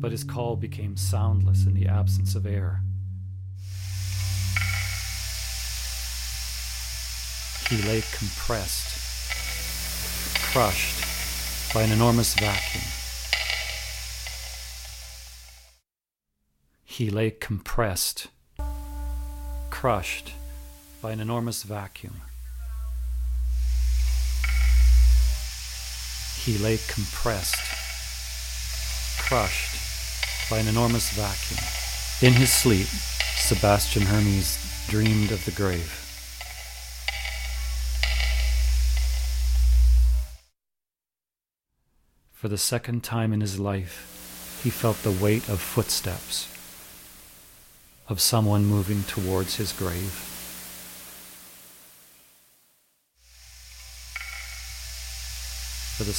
but his call became soundless in the absence of air. He lay compressed, crushed by an enormous vacuum. He lay compressed, crushed by an enormous vacuum. He lay compressed, crushed by an enormous vacuum. In his sleep, Sebastian Hermes dreamed of the grave. For the second time in his life, he felt the weight of footsteps, of someone moving towards his grave.